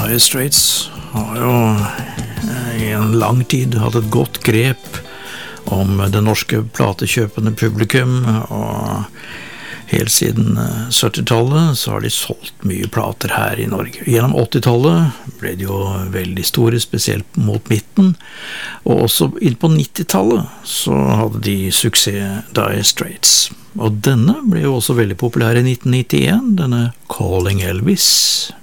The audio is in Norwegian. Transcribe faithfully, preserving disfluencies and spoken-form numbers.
Dire Straits har jo i en lang tid hatt et godt grep om det norske platekjøpende publikum, og helt siden syttitallet så har de solgt mye plater her i Norge. Gjennom åttitallet ble de jo veldig store, spesielt mot midten, og også inn på nittitallet så hadde de suksess Dire Straits. Og denne ble jo også veldig populær i nitten nittien, denne Calling Elvis.